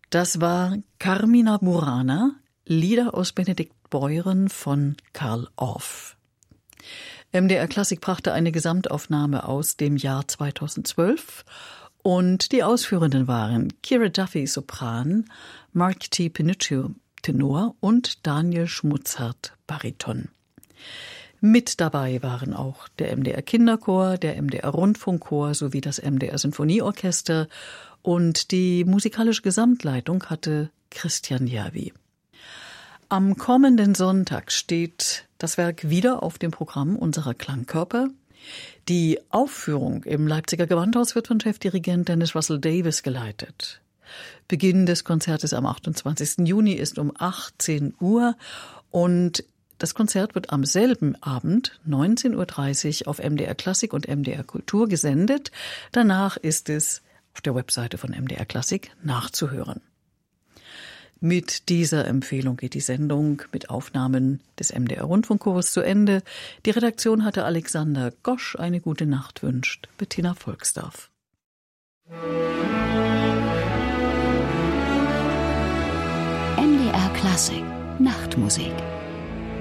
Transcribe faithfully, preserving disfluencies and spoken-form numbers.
Das war Carmina Burana, Lieder aus Benedikt Beuren von Carl Orff. M D R Klassik brachte eine Gesamtaufnahme aus dem Jahr zweitausendzwölf und die Ausführenden waren Kira Duffy, Sopran, Mark T. Pinuccio, Tenor und Daniel Schmutzert, Bariton. Mit dabei waren auch der M D R Kinderchor, der M D R Rundfunkchor sowie das M D R Sinfonieorchester und die musikalische Gesamtleitung hatte Christian Järvi. Am kommenden Sonntag steht das Werk wieder auf dem Programm unserer Klangkörper. Die Aufführung im Leipziger Gewandhaus wird von Chefdirigent Dennis Russell Davis geleitet. Beginn des Konzertes am achtundzwanzigsten Juni ist um achtzehn Uhr und das Konzert wird am selben Abend, neunzehn Uhr dreißig, auf M D R Klassik und M D R Kultur gesendet. Danach ist es auf der Webseite von M D R Klassik nachzuhören. Mit dieser Empfehlung geht die Sendung mit Aufnahmen des M D R Rundfunkchors zu Ende. Die Redaktion hatte Alexander Gosch. Eine gute Nacht wünscht Bettina Volksdorf. M D R Klassik Nachtmusik.